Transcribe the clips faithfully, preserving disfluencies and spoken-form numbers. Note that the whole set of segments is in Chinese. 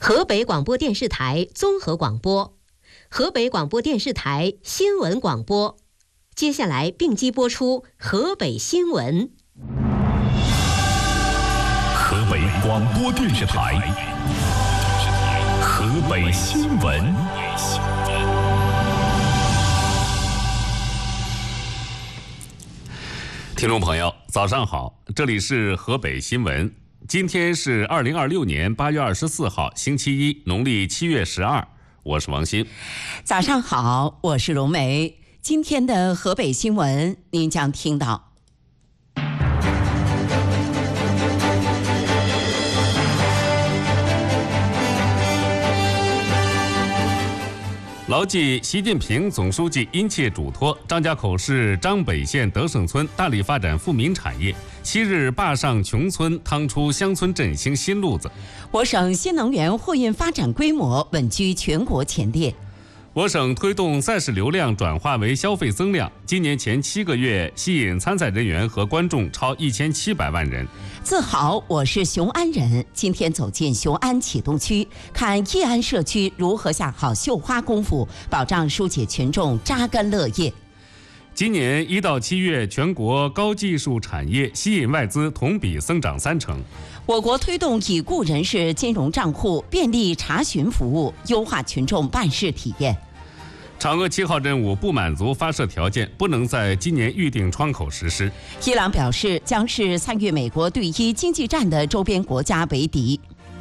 河北广播电视台综合广播，河北广播电视台新闻广播。接下来并机播出河北新闻。 河北广播电视台河北新闻。听众朋友，早上好，这里是河北新闻。今天是二零二六年八月二十四号，星期一，农历七月十二。我是王鑫。 早上好，我是荣梅。今天的河北新闻，您将听到。 牢记习近平总书记殷切嘱托，张家口市张北县德胜村大力发展富民产业。昔日坝上穷村趟出乡村振兴新路子。 我省新能源货运发展规模稳居全国前列。 我省推动赛事流量转化为消费增量，今年前七个月吸引参赛人员和观众超一千七百万人。 自豪我是雄安人，今天走进雄安启东区，看义安社区如何下好绣花功夫，保障疏解群众扎根乐业。 今年一到七月，全国高技术产业吸引外资同比增长三成。 我国推动已故人士金融账户便利查询服务，优化群众办事体验。 嫦娥七号任务不满足发射条件，不能在今年预定窗口实施。 伊朗表示将是参与美国对伊经济战的周边国家为敌。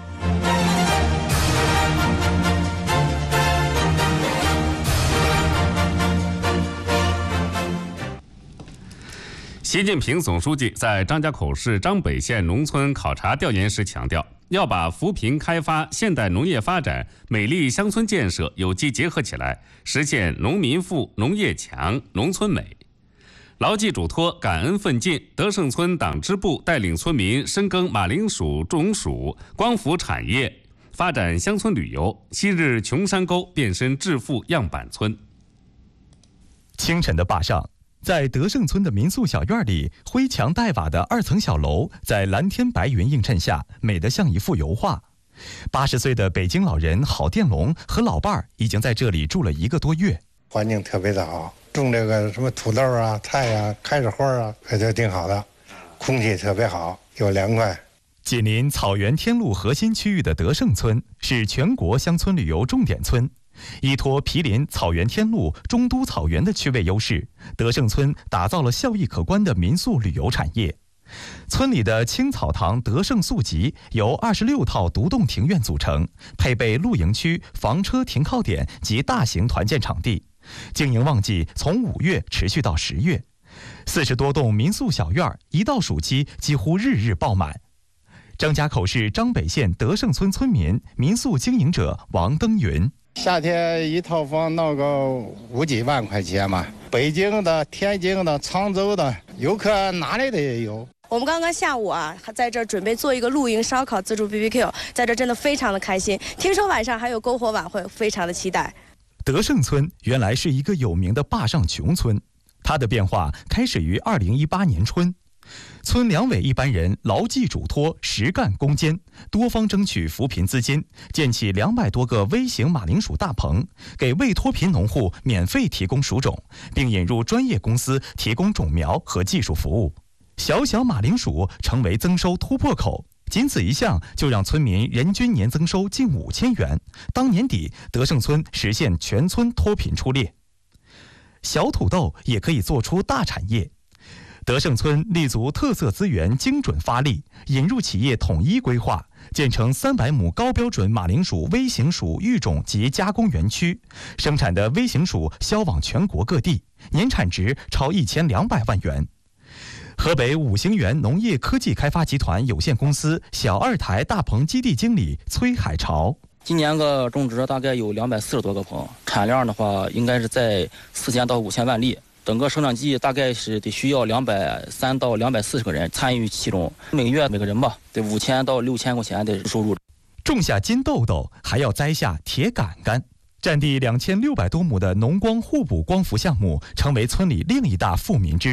习近平总书记在张家口市张北县农村考察调研时强调，要把扶贫开发、现代农业发展、美丽乡村建设有机结合起来，实现农民富、农业强、农村美。牢记嘱托，感恩奋进，德胜村党支部带领村民深耕马铃薯种薯、光伏产业，发展乡村旅游。昔日穷山沟变身致富样板村。 清晨的坝上，在德胜村的民宿小院里，灰墙带瓦的二层小楼在蓝天白云映衬下，美得像一幅油画。八十岁的北京老人郝殿龙和老伴儿已经在这里住了一个多月。 环境特别的好，种这个什么土豆啊、菜啊、开着花啊，这都挺好的，空气特别好，又凉快。 紧邻草原天路核心区域的德胜村是全国乡村旅游重点村。依托毗邻草原天路、中都草原的区位优势，德胜村打造了效益可观的民宿旅游产业。村里的青草堂德胜宿集由二十六套独栋庭院组成，配备露营区、房车停靠点及大型团建场地。经营旺季从五月持续到十月，四十多栋民宿小院一到暑期几乎日日爆满。张家口市张北县德胜村村民、民宿经营者王登云。 夏天一套房闹个五几万块钱嘛，北京的、天津的、常州的游客哪里的也有。 我们刚刚下午啊，还在这儿准备做一个露营烧烤自助 B B Q， 在这真的非常的开心。听说晚上还有篝火晚会，非常的期待。 德胜村原来是一个有名的坝上穷村，它的变化开始于二零一八年春。村两委一班人牢记嘱托，实干攻坚，多方争取扶贫资金，建起两百多个微型马铃薯大棚，给未脱贫农户免费提供薯种，并引入专业公司提供种苗和技术服务。小小马铃薯成为增收突破口，仅此一项就让村民人均年增收近五千元。当年底，德胜村实现全村脱贫出列。小土豆也可以做出大产业。德胜村立足特色资源精准发力，引入企业统一规划，建成三百亩高标准马铃薯微型薯育种及加工园区，生产的微型薯销往全国各地，年产值超一千两百万元。河北五行源农业科技开发集团有限公司小二台大棚基地经理崔海潮。 今年个种植大概有两百四十多个棚，产量的话应该是在四千到五千万粒。整个生产季大概是得需要两百三到两百四十个人参与其中，每个月每个人吧得五千到六千块钱的收入。 种下金豆豆，还要栽下铁杆杆。占地两千六百多亩的农光互补光伏项目，成为村里另一大富民支柱。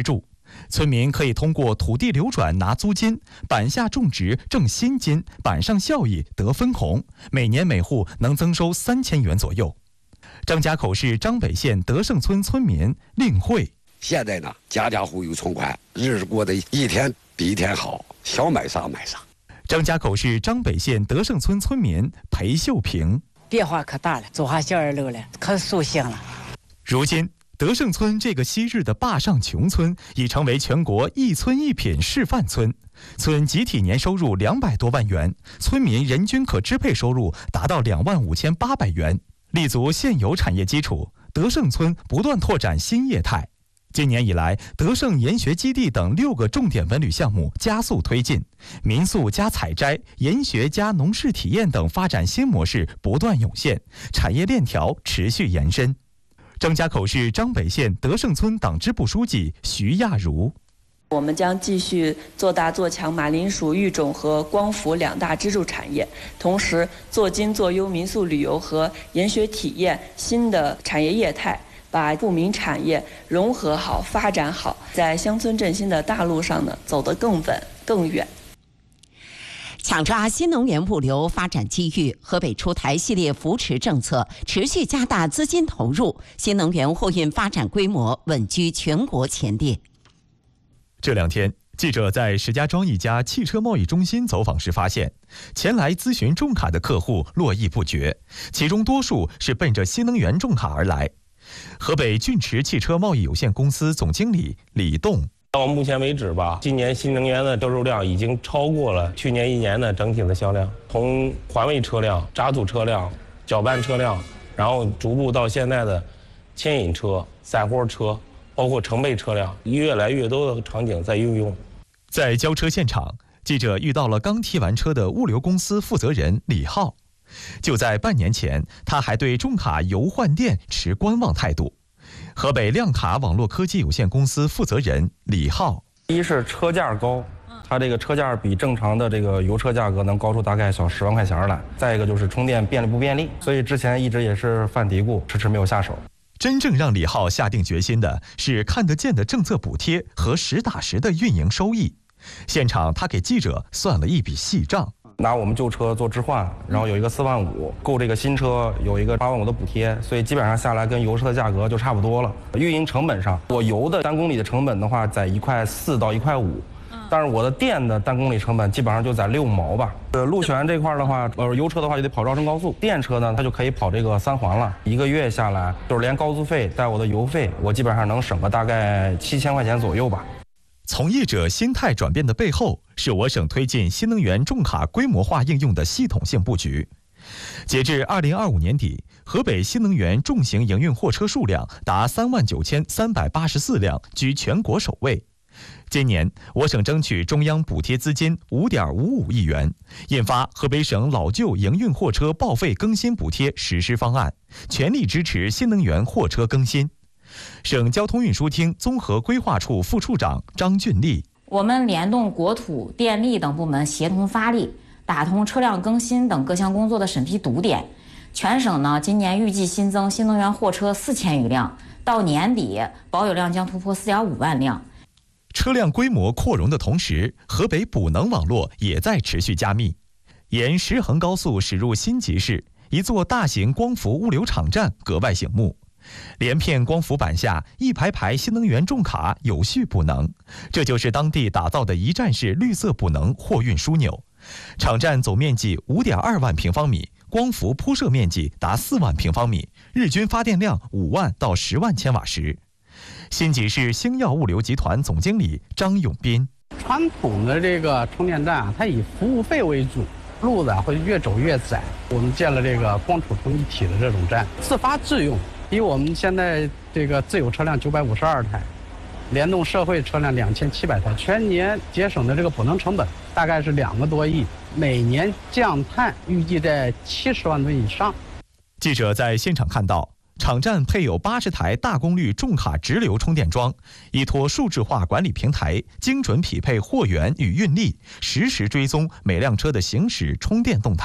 村民可以通过土地流转拿租金，板下种植挣新金，板上效益得分红，每年每户能增收三千元左右。张家口市张北县德胜村村民令慧： 现在呢，家家户有存款，日子过得一天比一天好，想买啥买啥。 张家口市张北县德胜村村民裴秀平： 变化可大了，走下小二路了，可舒心了。 如今，德胜村这个昔日的坝上穷村已成为全国一村一品示范村，村集体年收入两百多万元，村民人均可支配收入达到两万五千八百元。立足现有产业基础，德胜村不断拓展新业态。今年以来，德胜研学基地等六个重点文旅项目加速推进，民宿加采摘、研学加农事体验等发展新模式不断涌现，产业链条持续延伸。张家口市张北县德胜村党支部书记徐亚茹： 我们将继续做大做强马铃薯育种和光伏两大支柱产业，同时做精做优民宿旅游和研学体验新的产业业态，把不明产业融合好、发展好，在乡村振兴的大路上呢，走得更稳、更远。 抢抓新能源物流发展机遇，河北出台系列扶持政策，持续加大资金投入，新能源货运发展规模稳居全国前列。 这两天，记者在石家庄一家汽车贸易中心走访时发现，前来咨询重卡的客户络绎不绝，其中多数是奔着新能源重卡而来。河北骏驰汽车贸易有限公司总经理李栋： 到目前为止吧，今年新能源的销售量已经超过了去年一年的整体的销量。从环卫车辆、渣土车辆、搅拌车辆，然后逐步到现在的牵引车、散货车，包括承备车辆，越来越多的场景在应用。 在交车现场，记者遇到了刚提完车的物流公司负责人李浩。就在半年前，他还对重卡油换电持观望态度。河北亮卡网络科技有限公司负责人李浩： 一是车价高，它这个车价比正常的这个油车价格能高出大概小十万块钱来。再一个就是充电便利不便利，所以之前一直也是犯嘀咕，迟迟没有下手。 真正让李浩下定决心的是看得见的政策补贴和实打实的运营收益。现场他给记者算了一笔细账。 拿我们旧车做置换，然后有一个四万五，购这个新车有一个八万五的补贴，所以基本上下来跟油车的价格就差不多了。运营成本上，我油的单公里的成本的话在一块四到一块五，但是我的电的单公里成本基本上就在六毛吧。呃，路权这块的话，呃，油车的话就得跑绕城高速，电车呢它就可以跑这个三环了。一个月下来，就是连高速费带我的油费，我基本上能省个大概七千块钱左右吧。 从业者心态转变的背后，是我省推进新能源重卡规模化应用的系统性布局。截至二零二五年底，河北新能源重型营运货车数量达三万九千三百八十四辆，居全国首位。今年，我省争取中央补贴资金五点五五亿元，印发河北省老旧营运货车报废更新补贴实施方案，全力支持新能源货车更新。省交通运输厅综合规划处副处长张俊丽： 我们联动国土、电力等部门协同发力，打通车辆更新等各项工作的审批堵点。全省呢，今年预计新增新能源货车四千余辆，到年底保有量将突破四点五万辆。 车辆规模扩容的同时，河北补能网络也在持续加密。沿石衡高速驶入新集市，一座大型光伏物流场站格外醒目。连片光伏板下，一排排新能源重卡有序补能，这就是当地打造的一站式绿色补能货运枢纽。场站总面积 五点二万平方米，光伏铺设面积达四万平方米，日均发电量五万到十万千瓦时。新集市星耀物流集团总经理张永斌： 传统的这个充电站啊，它以服务费为主，路子会越走越窄。我们建了这个光储充一体的这种站，自发自用。比我们现在这个自有车辆九百五十二台，联动社会车辆两千七百台，全年节省的这个补能成本大概是两个多亿，每年降碳预计在七十万吨以上。 记者在现场看到，场站配有八十台大功率重卡直流充电桩，依托数字化管理平台，精准匹配货源与运力，实时追踪每辆车的行驶充电动态。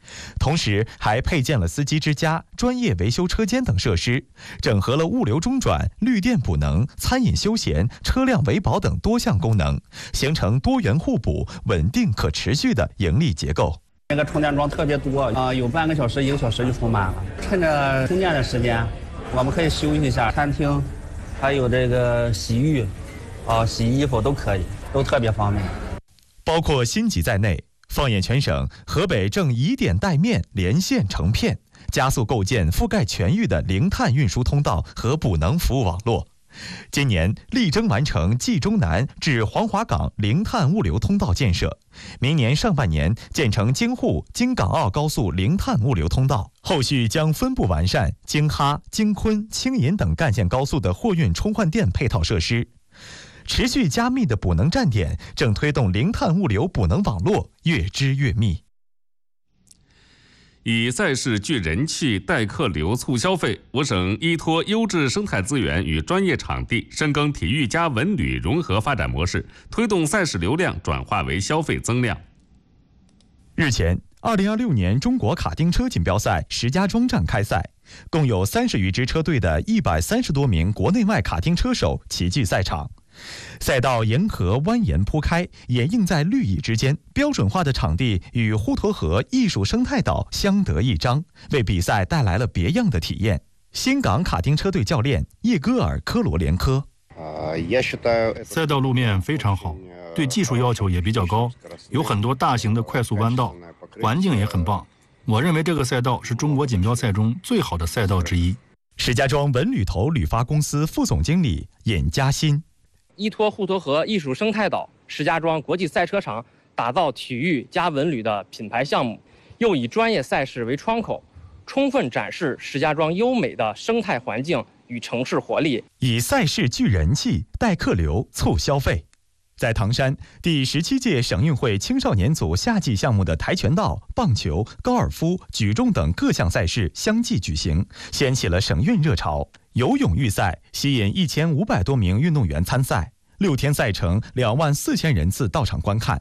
同时还配建了司机之家、专业维修车间等设施，整合了物流中转、绿电补能、餐饮休闲、车辆维保等多项功能，形成多元互补、稳定可持续的盈利结构。 那个充电桩特别多啊、呃，有半个小时、一个小时就充满了。趁着充电的时间，我们可以休息一下，餐厅，还有这个洗浴，啊、呃，洗衣服都可以，都特别方便。 包括星级在内，放眼全省，河北正以点带面，连线成片，加速构建覆盖全域的零碳运输通道和补能服务网络。今年力争完成冀中南至黄骅港零碳物流通道建设，明年上半年建成京沪京港澳高速零碳物流通道，后续将分步完善京哈、京昆、青银等干线高速的货运充换电配套设施。持续加密的补能站点正推动零碳物流补能网络越织越密。 以赛事聚人气、带客流、促消费，我省依托优质生态资源与专业场地，深耕体育加文旅融合发展模式，推动赛事流量转化为消费增量。 日前，二零二六年中国卡丁车锦标赛石家庄站开赛，共有三十余支车队的一百三十多名国内外卡丁车手齐聚赛场。赛道沿河蜿蜒铺开，掩映在绿意之间，标准化的场地与滹沱河艺术生态岛相得益彰，为比赛带来了别样的体验。新港卡丁车队教练叶戈尔·科罗连科： 赛道路面非常好，对技术要求也比较高，有很多大型的快速弯道，环境也很棒。我认为这个赛道是中国锦标赛中最好的赛道之一。 石家庄文旅投旅发公司副总经理尹嘉欣。 依托滹沱河艺术生态岛、石家庄国际赛车场，打造体育加文旅的品牌项目，又以专业赛事为窗口，充分展示石家庄优美的生态环境与城市活力， 以赛事聚人气、带客流、促消费。在唐山，第十七届省运会青少年组夏季项目的跆拳道、棒球、高尔夫、举重等各项赛事相继举行，掀起了省运热潮。游泳预赛吸引一千五百多名运动员参赛，六天赛程两万四千人次到场观看。